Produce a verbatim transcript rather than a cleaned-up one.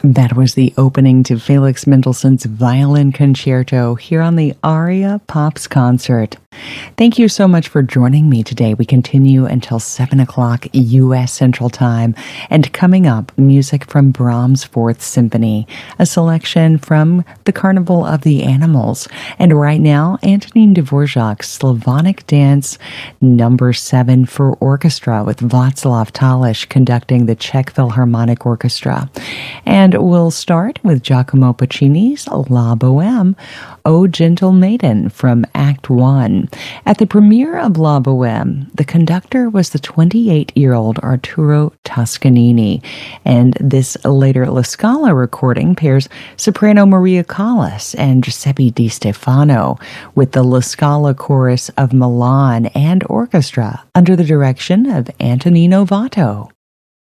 That was the opening to Felix Mendelssohn's Violin Concerto here on the Aria Pops Concert. Thank you so much for joining me today. We continue until seven o'clock U S Central Time. And coming up, music from Brahms' Fourth Symphony, a selection from The Carnival of the Animals. And right now, Antonín Dvořák's Slavonic Dance number seven for orchestra with Václav Tališ conducting the Czech Philharmonic Orchestra. And we'll start with Giacomo Puccini's La Bohème, O Gentle Maiden from Act One. At the premiere of La Bohème, the conductor was the twenty-eight-year-old Arturo Toscanini, and this later La Scala recording pairs soprano Maria Callas and Giuseppe Di Stefano with the La Scala Chorus of Milan and orchestra under the direction of Antonino Vatto.